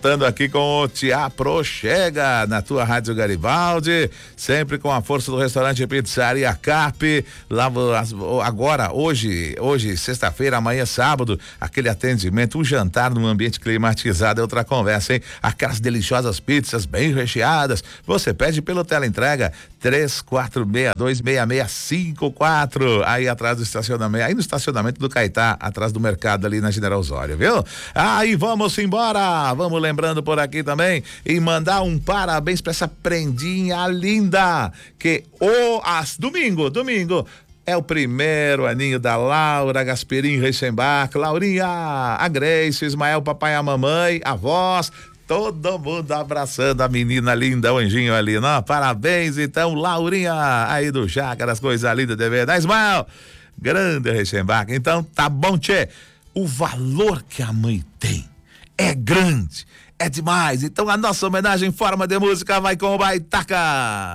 voltando aqui com o Te Aproxega na tua Rádio Garibaldi, sempre com a força do restaurante Pizzaria Carpe. Lá agora, hoje, sexta-feira, amanhã, sábado, aquele atendimento, um jantar num ambiente climatizado é outra conversa, hein? Aquelas deliciosas pizzas bem recheadas. Você pede pelo teleentrega 34626654, aí atrás do estacionamento, aí no estacionamento do Caetá, atrás do mercado ali na General Osório, viu? Aí vamos embora, vamos lembrando por aqui também e mandar um parabéns pra essa prendinha linda que domingo é o primeiro aninho da Laura Gasperim Reichenbach. Laurinha, a Grace, o Ismael, o papai e a mamãe, a avós, todo mundo abraçando a menina linda, o anjinho ali, não? Parabéns, então, Laurinha, aí do Chácaras, coisa linda de ver, né, Ismael? Grande Reichenbach. Então, tá bom, tchê. O valor que a mãe tem é grande, é demais. Então, a nossa homenagem em forma de música vai com o Baitaca.